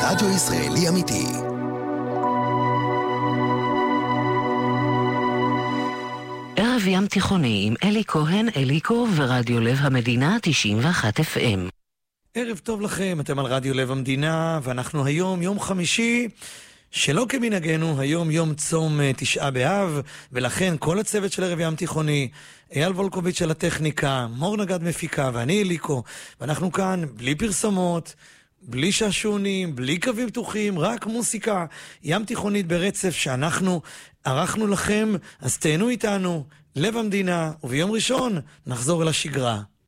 רדיו ישראלי אמיתי. ערב ים תיכוני עם אלי כהן, אליקו ורדיו לב המדינה 91 FM. ערב טוב לכם, אתם על רדיו לב המדינה, ואנחנו היום יום חמישי, שלא כמנהגנו, היום יום צום 9 באב, ולכן כל הצוות של ערב ים תיכוני, אייל וולקוביץ' של הטכניקה, מור נגד מפיקה ואני אליקו, ואנחנו כאן בלי פרסומות, בלי שעשונים, קווים פתוחים, רק מוסיקה ים תיכונית ברצף שאנחנו ערכנו לכם, אז תהנו איתנו, לב המדינה, וביום ראשון נחזור אל השגרה.